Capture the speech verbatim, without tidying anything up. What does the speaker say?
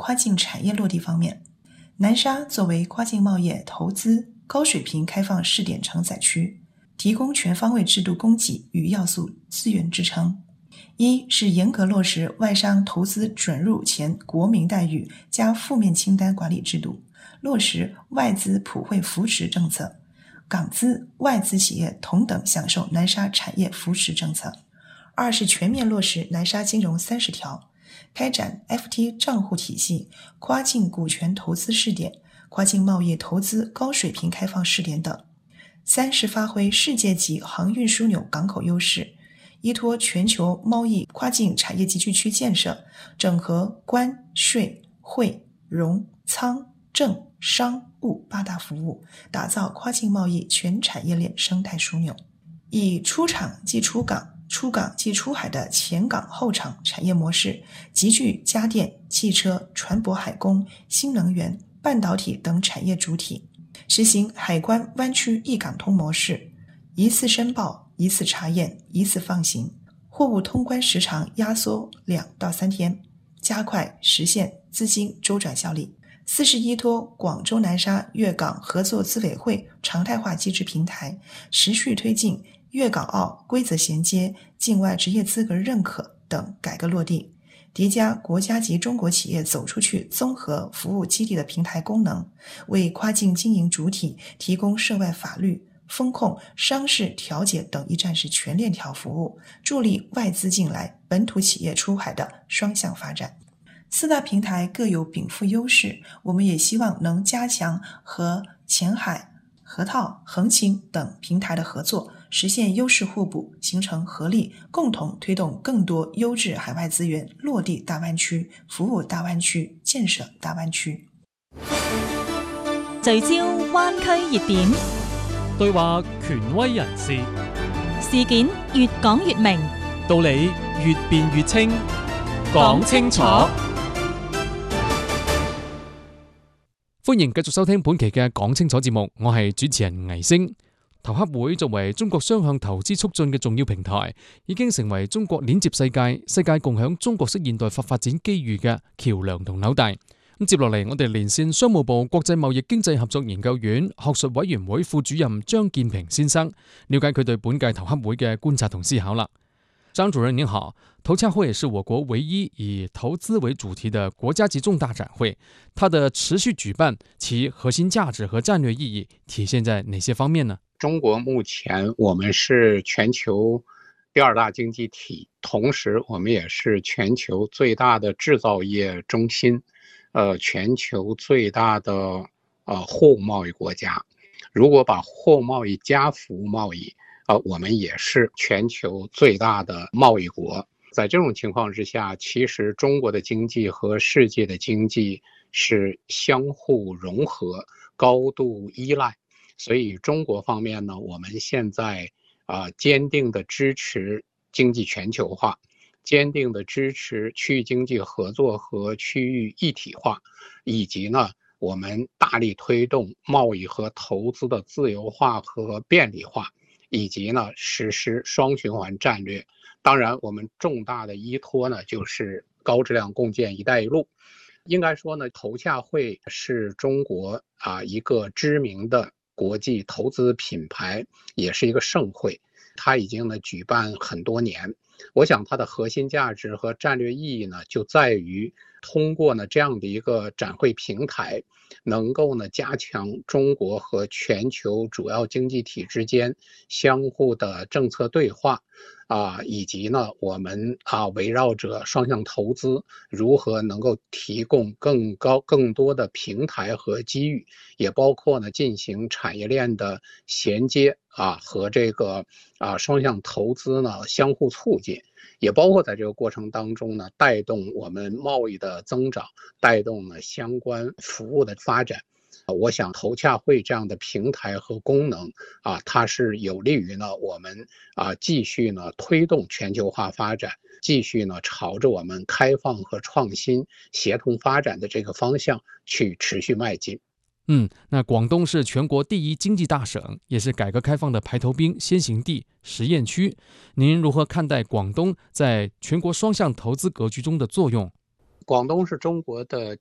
跨境产业落地方面，南沙作为跨境贸易投资高水平开放试点承载区，提供全方位制度供给与要素资源支撑。一是严格落实外商投资准入前国民待遇加负面清单管理制度，落实外资普惠扶持政策，港资、外资企业同等享受南沙产业扶持政策。二是全面落实南沙金融三十条，开展 F T 账户体系、跨境股权投资试点、跨境贸易投资高水平开放试点等。三是发挥世界级航运枢纽港口优势，依托全球贸易跨境产业集聚区建设，整合关、税、汇、融、仓、政、商、务八大服务，打造跨境贸易全产业链生态枢纽，以出厂即出港、出港即出海的前港后厂产业模式，集聚家电、汽车、船舶海工、新能源、半导体等产业主体，实行海关湾区一港通模式，一次申报、一次查验、一次放行，货物通关时长压缩两到三天，加快实现资金周转效力。四是依托广州南沙粤港合作资委会常态化机制平台，持续推进粤港澳规则衔接、境外职业资格认可等改革落地，叠加国家级中国企业走出去综合服务基地的平台功能，为跨境经营主体提供涉外法律、风控、商事调解等一站式全链条服务，助力外资进来、本土企业出海的双向发展。四大平台各有禀赋优势，我们也希望能加强和前海、河套、横琴等平台的合作，实现优势互补，形成合力，共同推动更多优质海外资源落地大湾區、服務大灣區、建設大灣區。 聚焦灣區熱點， 對話權威人士， 事件越講越明， 道理越辯越清，講清楚。歡迎繼續收聽本期嘅講清楚節目，我係主持人倪星。投洽會作為中國雙向投資促進嘅重要平台，已經成為中國鏈接世界、世界共享中國式現代化發展機遇嘅橋梁同紐帶。咁接落嚟，我哋連線商務部國際貿易經濟合作研究院學術委員會副主任張建平先生，了解佢對本屆投洽會嘅觀察同思考啦。張主任您好，投洽會是我國唯一以投資為主題的國家級重大展會，它的持續舉辦，其核心價值和戰略意義體現在哪些方面呢？ 中國目前我們是全球第二大經濟體，同時我們也是全球最大的製造業中心，呃，全球最大的呃貨物貿易國家。如果把貨物貿易加服務貿易，呃，我們也是全球最大的貿易國。在這種情況之下，其實中國的經濟和世界的經濟是相互融合、高度依賴。所以中國方面呢，我們現在啊、呃、堅定的支持經濟全球化，堅定的支持區域經濟合作和區域一體化，以及呢，我們大力推動貿易和投資的自由化和便利化，以及呢實施雙循環戰略。當然，我們重大的依托呢就是高質量共建“一帶一路”。應該說呢，投洽會是中國啊一個知名的國際投資品牌，也是一個盛會，它已經呢舉辦很多年。我想它的核心價值和戰略意義呢，就在於通過呢這樣的一個展會平台，能夠呢加強中國和全球主要經濟體之間相互的政策對話，啊，以及呢我們啊圍繞着雙向投資如何能夠提供更高更多的平台和機遇，也包括呢進行產業鏈的銜接啊和這個啊雙向投資呢相互促進，也包括在這個過程當中呢帶動我們貿易的增長，帶動呢相關服務的發展。我想投洽會這樣的平台和功能啊，它是有利於呢我們啊繼續呢推動全球化發展，繼續呢朝着我們開放和創新協同發展的這個方向去持續邁進。 嗯，那廣東是全國第一經濟大省，也是改革開放的排頭兵、先行地、實驗區。您如何看待廣東在全國雙向投資格局中的作用？ 廣東是中國的